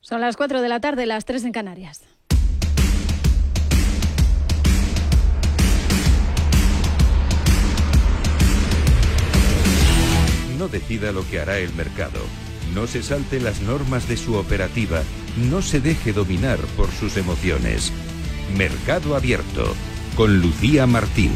Son las 4 de la tarde, las 3 en Canarias. No decida lo que hará el mercado. No se salte las normas de su operativa. No se deje dominar por sus emociones. Mercado Abierto, con Lucía Martín.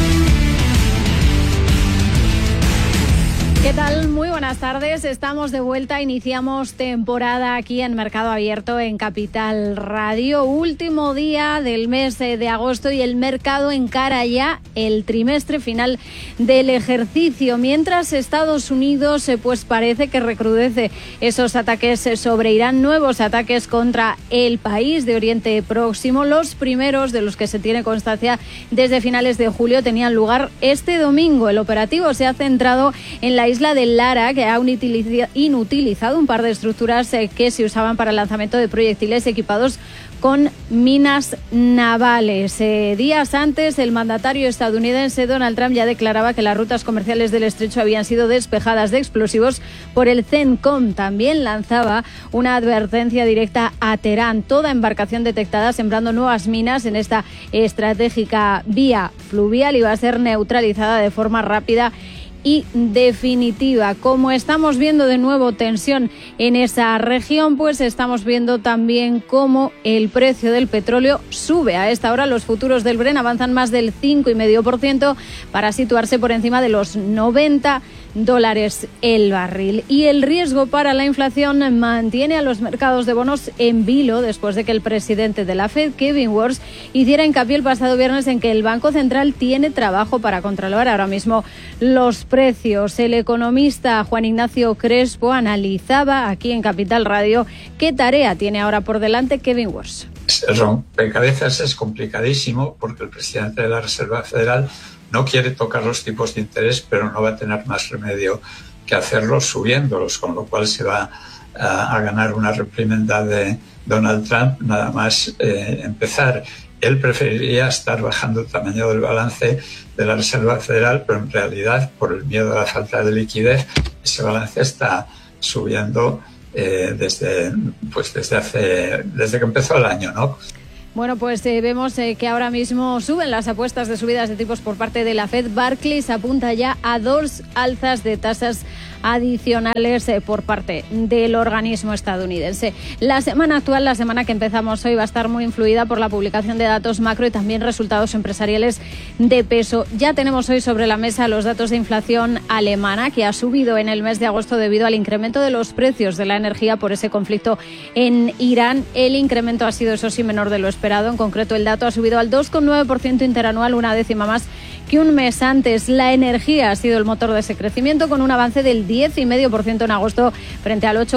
¿Qué tal? Muy buenas tardes. Estamos de vuelta. Iniciamos temporada aquí en Mercado Abierto en Capital Radio. Último día del mes de agosto y el mercado encara ya el trimestre final del ejercicio. Mientras Estados Unidos pues parece que recrudece esos ataques sobre Irán, nuevos ataques contra el país de Oriente Próximo. Los primeros de los que se tiene constancia desde finales de julio tenían lugar este domingo. El operativo se ha centrado en la isla de Lara, que ha inutilizado un par de estructuras que se usaban para el lanzamiento de proyectiles equipados con minas navales. Días antes, el mandatario estadounidense Donald Trump ya declaraba que las rutas comerciales del estrecho habían sido despejadas de explosivos por el CENTCOM. También lanzaba una advertencia directa a Teherán. Toda embarcación detectada sembrando nuevas minas en esta estratégica vía fluvial iba a ser neutralizada de forma rápida y definitiva. Como estamos viendo de nuevo tensión en esa región, pues estamos viendo también cómo el precio del petróleo sube. A esta hora los futuros del Brent avanzan más del 5,5% para situarse por encima de los $90 el barril. Y el riesgo para la inflación mantiene a los mercados de bonos en vilo después de que el presidente de la Fed, Kevin Warsh, hiciera hincapié el pasado viernes en que el Banco Central tiene trabajo para controlar ahora mismo los precios. El economista Juan Ignacio Crespo analizaba aquí en Capital Radio qué tarea tiene ahora por delante Kevin Warsh. El rompecabezas es complicadísimo porque el presidente de la Reserva Federal no quiere tocar los tipos de interés, pero no va a tener más remedio que hacerlos subiéndolos, con lo cual se va a ganar una reprimenda de Donald Trump nada más empezar. Él preferiría estar bajando el tamaño del balance de la Reserva Federal, pero en realidad, por el miedo a la falta de liquidez, ese balance está subiendo desde que empezó el año, ¿no? Bueno, pues vemos que ahora mismo suben las apuestas de subidas de tipos por parte de la Fed. Barclays apunta ya a 2 alzas de tasas adicionales por parte del organismo estadounidense. La semana actual, la semana que empezamos hoy, va a estar muy influida por la publicación de datos macro y también resultados empresariales de peso. Ya tenemos hoy sobre la mesa los datos de inflación alemana, que ha subido en el mes de agosto debido al incremento de los precios de la energía por ese conflicto en Irán. El incremento ha sido, eso sí, menor de lo esperado. En concreto, el dato ha subido al 2,9% interanual, una décima más que un mes antes. La energía ha sido el motor de ese crecimiento, con un avance del 10,5% en agosto frente al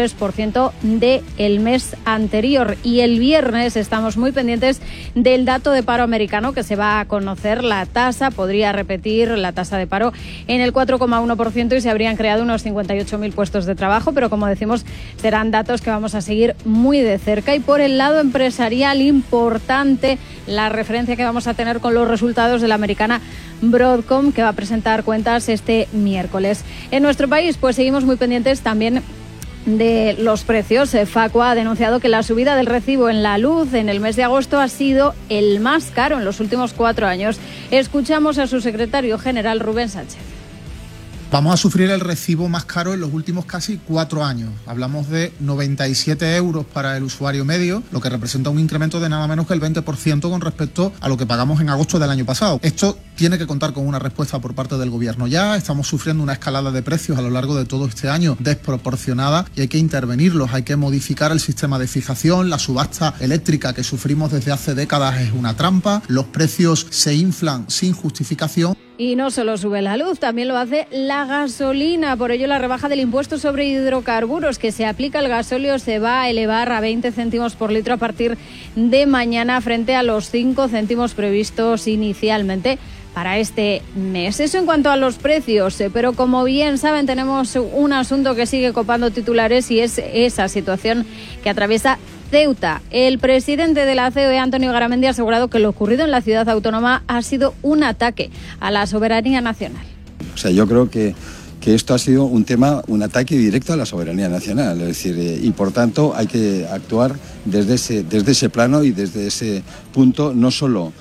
8,3% del mes anterior. Y el viernes estamos muy pendientes del dato de paro americano que se va a conocer. La tasa podría repetir la tasa de paro en el 4,1% y se habrían creado unos 58.000 puestos de trabajo, pero como decimos, serán datos que vamos a seguir muy de cerca. Y por el lado empresarial, importante la referencia que vamos a tener con los resultados de la americana Broadcom, que va a presentar cuentas este miércoles. En nuestro país, pues seguimos muy pendientes también de los precios. Facua ha denunciado que la subida del recibo en la luz en el mes de agosto ha sido el más caro en los últimos 4 años. Escuchamos a su secretario general, Rubén Sánchez. Vamos a sufrir el recibo más caro en los últimos casi 4 años. Hablamos de 97 euros para el usuario medio, lo que representa un incremento de nada menos que el 20% con respecto a lo que pagamos en agosto del año pasado. Esto tiene que contar con una respuesta por parte del gobierno ya. Estamos sufriendo una escalada de precios a lo largo de todo este año desproporcionada y hay que intervenirlos, hay que modificar el sistema de fijación. La subasta eléctrica que sufrimos desde hace décadas es una trampa. Los precios se inflan sin justificación. Y no solo sube la luz, también lo hace la gasolina. Por ello, la rebaja del impuesto sobre hidrocarburos que se aplica al gasóleo se va a elevar a 20 céntimos por litro a partir de mañana, frente a los 5 céntimos previstos inicialmente para este mes. Eso en cuanto a los precios, pero como bien saben, tenemos un asunto que sigue copando titulares y es esa situación que atraviesa Ceuta. El presidente de la COE, Antonio Garamendi, ha asegurado que lo ocurrido en la ciudad autónoma ha sido un ataque a la soberanía nacional. O sea, yo creo que que esto ha sido un ataque directo a la soberanía nacional, es decir, y por tanto hay que actuar desde ese plano y desde ese punto, no solo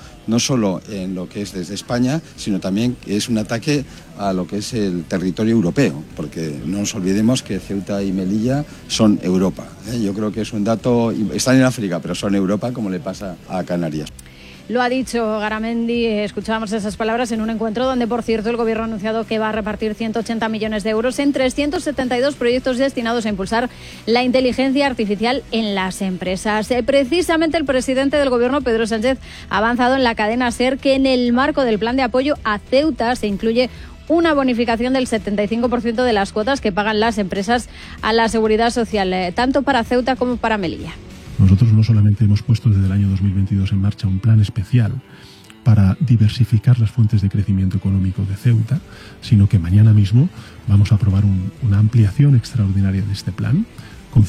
en lo que es desde España, sino también que es un ataque a lo que es el territorio europeo, porque no nos olvidemos que Ceuta y Melilla son Europa. Yo creo que es un dato, están en África, pero son Europa, como le pasa a Canarias. Lo ha dicho Garamendi, escuchábamos esas palabras en un encuentro donde, por cierto, el Gobierno ha anunciado que va a repartir 180 millones de euros en 372 proyectos destinados a impulsar la inteligencia artificial en las empresas. Precisamente el presidente del Gobierno, Pedro Sánchez, ha avanzado en la cadena SER que en el marco del plan de apoyo a Ceuta se incluye una bonificación del 75% de las cuotas que pagan las empresas a la seguridad social, tanto para Ceuta como para Melilla. Nosotros no solamente hemos puesto desde el año 2022 en marcha un plan especial para diversificar las fuentes de crecimiento económico de Ceuta, sino que mañana mismo vamos a aprobar una ampliación extraordinaria de este plan con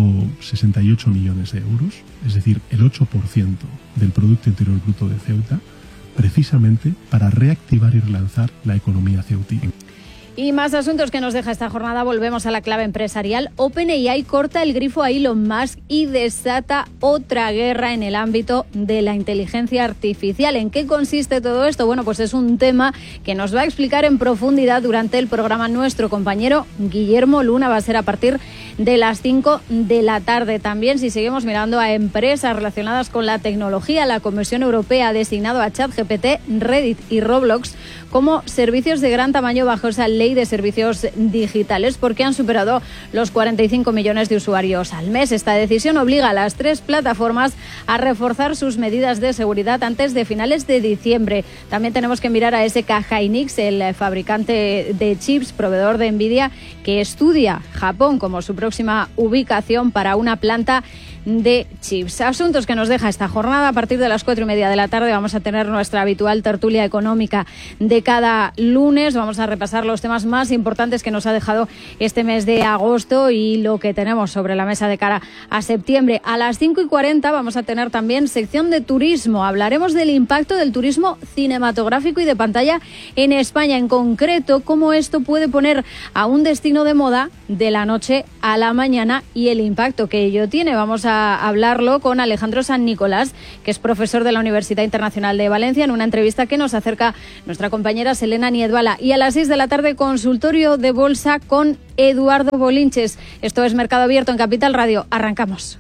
168 millones de euros, es decir, el 8% del Producto Interior Bruto de Ceuta, precisamente para reactivar y relanzar la economía ceutina. Y más asuntos que nos deja esta jornada. Volvemos a la clave empresarial. OpenAI corta el grifo a Elon Musk y desata otra guerra en el ámbito de la inteligencia artificial. ¿En qué consiste todo esto? Bueno, pues es un tema que nos va a explicar en profundidad durante el programa nuestro compañero Guillermo Luna. Va a ser a partir de las 5 de la tarde. También, si seguimos mirando a empresas relacionadas con la tecnología, la Comisión Europea ha designado a ChatGPT, Reddit y Roblox como servicios de gran tamaño bajo esa ley de servicios digitales, porque han superado los 45 millones de usuarios al mes. Esta decisión obliga a las tres plataformas a reforzar sus medidas de seguridad antes de finales de diciembre. También tenemos que mirar a SK Hynix, el fabricante de chips, proveedor de Nvidia, que estudia Japón como su próxima ubicación para una planta de chips. Asuntos que nos deja esta jornada. A partir de las 4:30 de la tarde vamos a tener nuestra habitual tertulia económica de cada lunes. Vamos a repasar los temas más importantes que nos ha dejado este mes de agosto y lo que tenemos sobre la mesa de cara a septiembre. A las 5:40 vamos a tener también sección de turismo. Hablaremos del impacto del turismo cinematográfico y de pantalla en España. En concreto, cómo esto puede poner a un destino de moda de la noche a la mañana y el impacto que ello tiene. Vamos a hablarlo con Alejandro San Nicolás, que es profesor de la Universidad Internacional de Valencia, en una entrevista que nos acerca nuestra compañera Selena Niedbala. Y a las 6 de la tarde, consultorio de bolsa con Eduardo Bolinches. Esto es Mercado Abierto en Capital Radio. Arrancamos.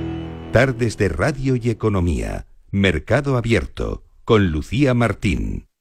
Tardes de Radio y Economía. Mercado Abierto con Lucía Martín.